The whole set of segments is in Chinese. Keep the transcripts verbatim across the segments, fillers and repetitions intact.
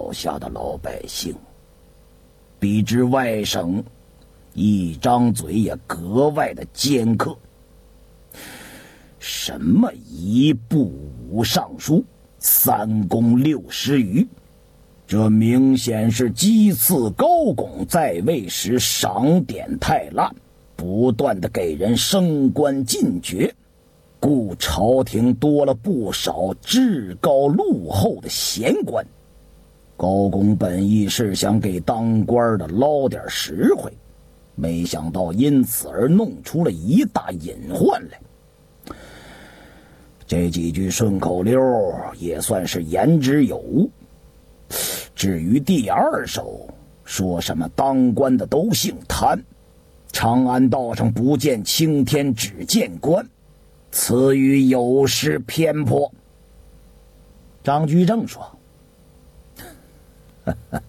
脚下的老百姓。比之外省，一张嘴也格外的尖刻。什么一部五尚书，三公六十余，这明显是讥刺高拱在位时赏典太滥，不断的给人升官进爵，故朝廷多了不少至高禄厚的闲官。高拱本意是想给当官的捞点实惠，没想到因此而弄出了一大隐患来。这几句顺口溜也算是言之有物。至于第二首，说什么当官的都姓贪，长安道上不见青天只见官，此语有失偏颇。张居正说，呵呵，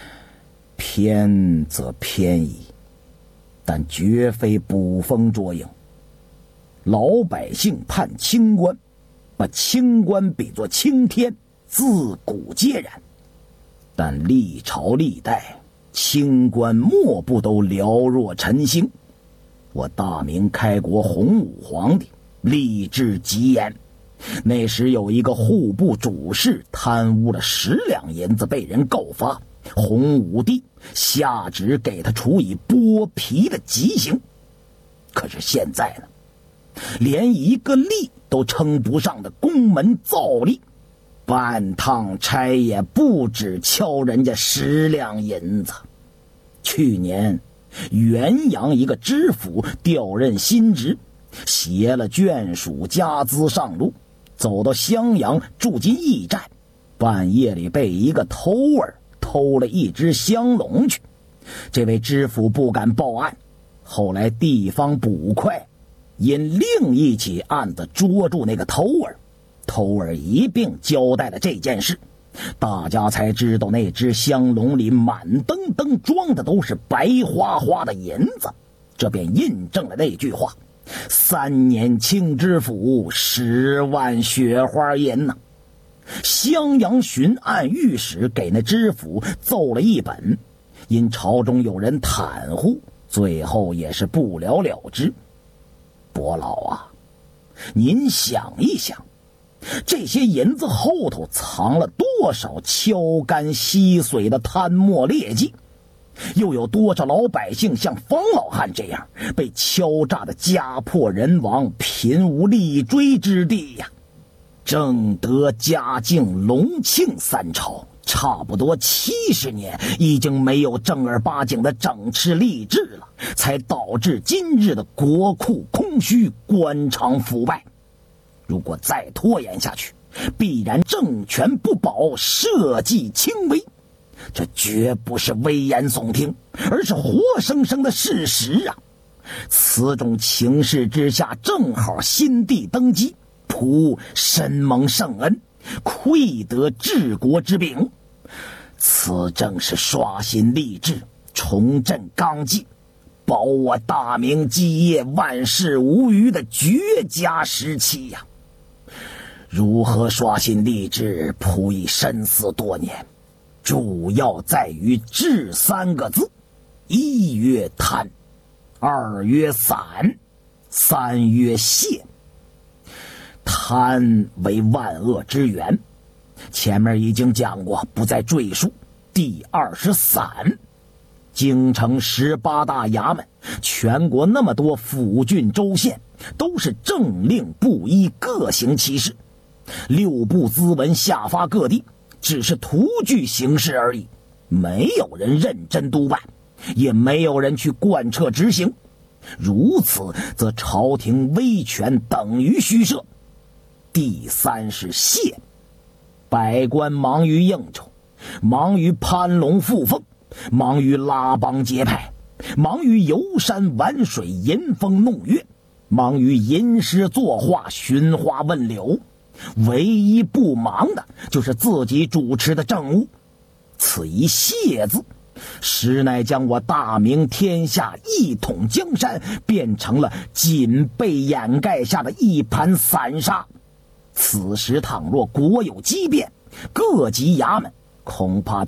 偏则偏矣，但绝非捕风捉影。老百姓盼清官，把清官比作青天，自古皆然。但历朝历代，清官莫不都寥若晨星。我大明开国洪武皇帝立志极严，那时有一个户部主事贪污了十两银子被人告发，洪武帝下旨给他处以剥皮的极刑。可是现在呢，连一个吏都称不上的宫门造吏，半趟差也不止敲人家十两银子。去年元阳一个知府调任新职，携了眷属家资上路，走到襄阳住进驿站，半夜里被一个偷儿偷了一只香龙去。这位知府不敢报案，后来地方捕快因另一起案子捉住那个偷儿，偷儿一并交代了这件事，大家才知道那只香笼里满登登装的都是白花花的银子。这便印证了那句话，三年清知府，十万雪花银呐。襄阳巡按御史给那知府奏了一本，因朝中有人袒护，最后也是不了了之。伯老啊，您想一想，这些银子后头藏了多少敲干吸髓的贪墨劣迹，又有多少老百姓像方老汉这样被敲诈的家破人亡，贫无立锥之地呀！正德、嘉靖、隆庆三朝，差不多七十年，已经没有正儿八经的整治吏治了，才导致今日的国库空虚，官场腐败。如果再拖延下去，必然政权不保，社稷轻微。这绝不是危言耸听，而是活生生的事实啊！此种情势之下，正好新帝登基，仆身蒙圣恩，愧得治国之柄。此正是刷新吏治，重振纲纪，保我大明基业万事无虞的绝佳时期呀！如何刷新吏治，仆已深思多年，主要在于治三个字：一曰贪，二曰散，三曰泄。贪为万恶之源，前面已经讲过，不再赘述。第二是散，京城十八大衙门，全国那么多府郡州县，都是政令不一，各行其事。六部咨文下发各地，只是图具形式而已，没有人认真督办，也没有人去贯彻执行。如此则朝廷威权等于虚设。第三是泄，百官忙于应酬，忙于攀龙附凤，忙于拉帮结派，忙于游山玩水，吟风弄月，忙于吟诗作画，寻花问柳，唯一不忙的就是自己主持的政务。此一泄字，实乃将我大明天下一统江山变成了仅被掩盖下的一盘散沙。此时倘若国有激变，各级衙门恐怕